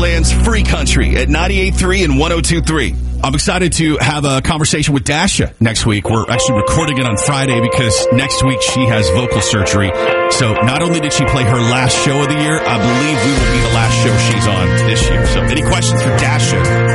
Chicagoland's free country at 98.3 and 102.3. I'm excited to have a conversation with Dasha next week. We're actually recording it on Friday because next week she has vocal surgery. So not only did she play her last show of the year, I believe we will be the last show she's on this year. So any questions for Dasha?